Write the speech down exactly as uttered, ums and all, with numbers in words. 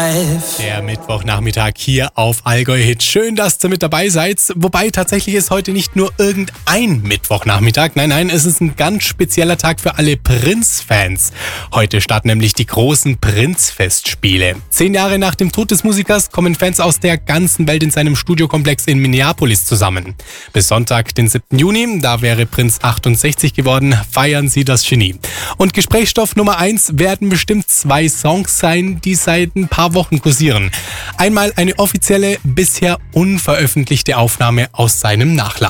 life. Der Mittwochnachmittag hier auf Allgäu Hit. Schön, dass ihr mit dabei seid. Wobei tatsächlich ist heute nicht nur irgendein Mittwochnachmittag. Nein, nein, es ist ein ganz spezieller Tag für alle Prince-Fans. Heute starten nämlich die großen Prince-Festspiele. Zehn Jahre nach dem Tod des Musikers kommen Fans aus der ganzen Welt in seinem Studiokomplex in Minneapolis zusammen. Bis Sonntag, den siebten Juni, da wäre Prince achtundsechzig geworden, feiern sie das Genie. Und Gesprächsstoff Nummer eins werden bestimmt zwei Songs sein, die seit ein paar Wochen kursieren. Einmal eine offizielle, bisher unveröffentlichte Aufnahme aus seinem Nachlass.